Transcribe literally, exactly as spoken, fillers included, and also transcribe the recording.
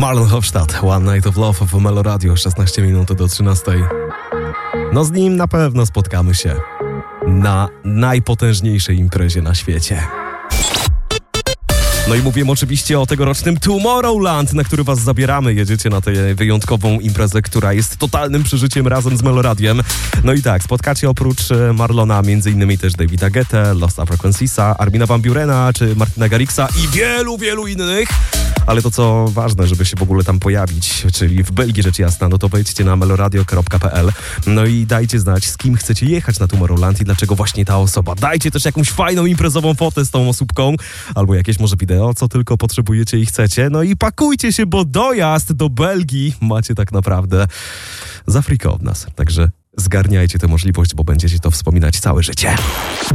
Marlon Hofstadt, One Night of Love w Melo Radio, szesnaście minut do trzynastej. No z nim na pewno spotkamy się na najpotężniejszej imprezie na świecie. No i mówimy oczywiście o tegorocznym Tomorrowland, na który was zabieramy. Jedziecie na tę wyjątkową imprezę, która jest totalnym przeżyciem razem z Meloradiem. No i tak, spotkacie oprócz Marlona między innymi też Davida Guettę, Lost Frequenciesa, Armina van Burena czy Martina Garriksa i wielu, wielu innych. Ale to co ważne, żeby się w ogóle tam pojawić, czyli w Belgii rzecz jasna, no to wejdźcie na meloradio kropka p l. No i dajcie znać, z kim chcecie jechać na Tomorrowland i dlaczego właśnie ta osoba. Dajcie też jakąś fajną imprezową fotę z tą osóbką, albo jakieś może wideo, co tylko potrzebujecie i chcecie. No i pakujcie się, bo dojazd do Belgii macie tak naprawdę za friko od nas. Także zgarniajcie tę możliwość, bo będziecie to wspominać całe życie.